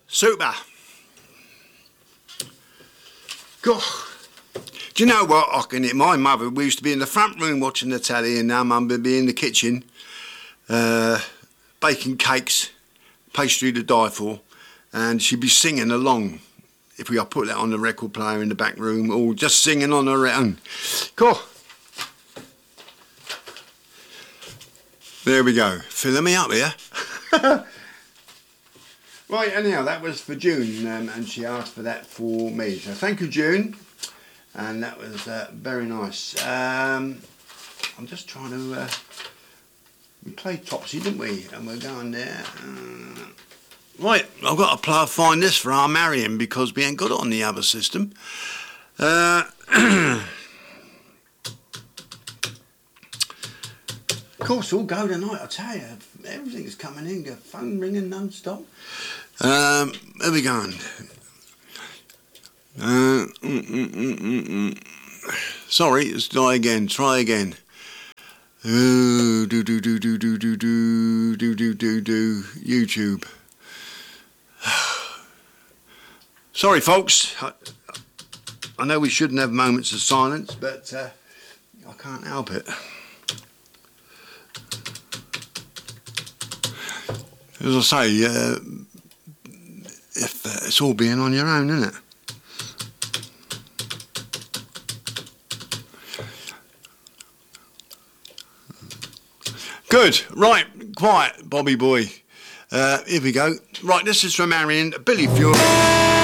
Super. God. Do you know what? I can hit my mother. We used to be in the front room watching the telly, and now Mum would be in the kitchen baking cakes, pastry to die for, and she'd be singing along. If I put that on the record player in the back room, or just singing on her own. Cool. There we go. Filling me up here. Right, anyhow, that was for June, and she asked for that for me. So thank you, June. And that was very nice. I'm just trying to... we played Topsy, didn't we? And we're going there. Right, I've got to find this for our Marion because we ain't got it on the other system. Of course, all go tonight, I tell you. Everything's coming in, the phone ringing non-stop. Where we going? Sorry, let's try again. YouTube. Sorry, folks. I know we shouldn't have moments of silence, but I can't help it. As I say, if it's all being on your own, isn't it? Good. Right. Quiet, Bobby boy. Here we go. Right, this is from Marion. Billy Fury.